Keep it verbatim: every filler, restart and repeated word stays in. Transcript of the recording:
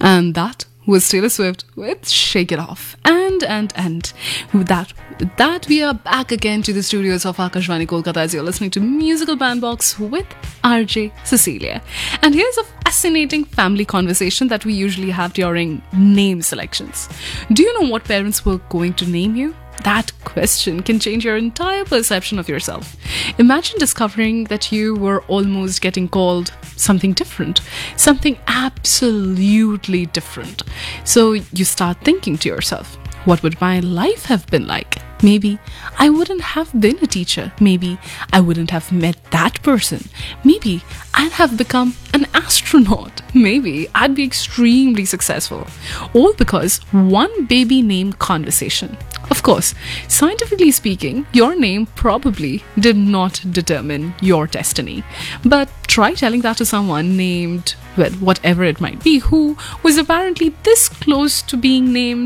And that was Taylor Swift with Shake It Off. And, and, and, with that, with that, we are back again to the studios of Akashvani Kolkata as you're listening to Musical Bandbox with R J Cecilia. And here's a fascinating family conversation that we usually have during name selections. Do you know what parents were going to name you? That question can change your entire perception of yourself. Imagine discovering that you were almost getting called something different, something absolutely different. So you start thinking to yourself, what would my life have been like? Maybe I wouldn't have been a teacher. Maybe I wouldn't have met that person. Maybe I'd have become an astronaut. Maybe I'd be extremely successful. All because one baby name conversation. Of course, scientifically speaking, your name probably did not determine your destiny. But try telling that to someone named, well, whatever it might be, who was apparently this close to being named